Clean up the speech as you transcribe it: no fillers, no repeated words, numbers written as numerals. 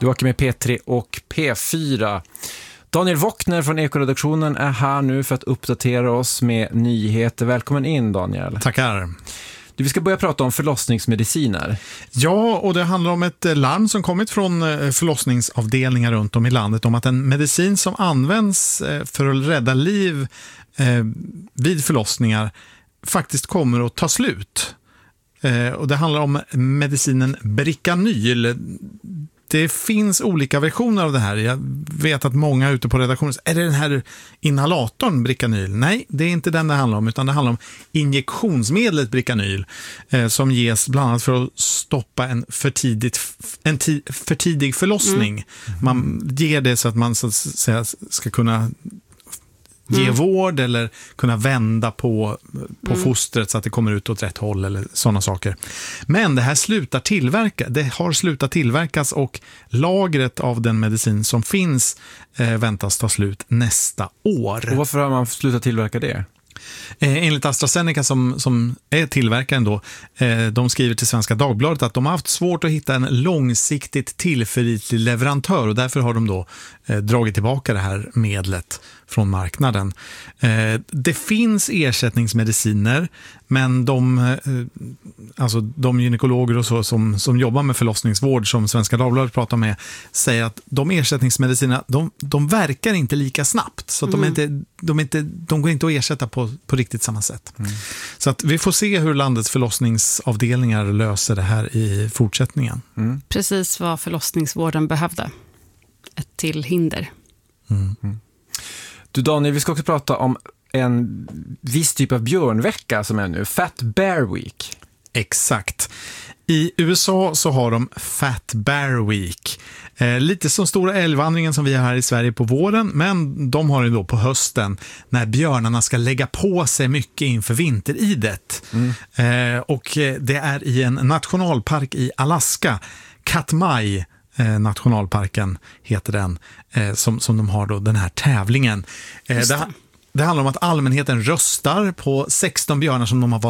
Du åker med P3 och P4. Daniel Wockner från Ekoredaktionen är här nu för att uppdatera oss med nyheter. Välkommen in, Daniel. Tackar. Vi ska börja prata om förlossningsmediciner. Ja, och det handlar om ett larm som kommit från förlossningsavdelningar runt om i landet om att en medicin som används för att rädda liv vid förlossningar faktiskt kommer att ta slut. Och det handlar om medicinen Bricanyl. Det finns olika versioner av det här. Jag vet att många ute på redaktionen är det den här inhalatorn Bricanyl? Nej, det är inte den det handlar om, utan det handlar om injektionsmedlet Bricanyl som ges bland annat för att stoppa en för tidig förlossning. Man ger det så att man så att säga ska kunna ge vård eller kunna vända på fostret så att det kommer ut åt rätt håll eller sådana saker. Men det här har slutat tillverkas och lagret av den medicin som finns väntas ta slut nästa år. Och varför har man slutat tillverka det? Enligt AstraZeneca som är tillverkaren då, de skriver till Svenska Dagbladet att de har haft svårt att hitta en långsiktigt tillförlitlig leverantör och därför har de då dragit tillbaka det här medlet från marknaden. Det finns ersättningsmediciner, men de gynekologer och så som jobbar med förlossningsvård som Svenska Dagbladet pratar med säger att de ersättningsmedicinerna de verkar inte lika snabbt så att de går inte att ersätta på riktigt samma sätt. Så att vi får se hur landets förlossningsavdelningar löser det här i fortsättningen. Precis vad förlossningsvården behövde. Ett till hinder. Du Daniel, vi ska också prata om en viss typ av björnvecka som är nu, Fat Bear Week. Exakt. I USA så har de Fat Bear Week. Lite som stora älgvandringen som vi har här i Sverige på våren, men de har det då på hösten när björnarna ska lägga på sig mycket inför vinteridet. Och det är i en nationalpark i Alaska, Katmai nationalparken heter den, som de har då den här tävlingen. Det handlar om att allmänheten röstar på 16 björnar som de har valt